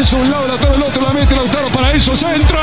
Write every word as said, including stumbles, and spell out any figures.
cabeza a un lado, la toma el otro, la mete Lautaro para eso, centro.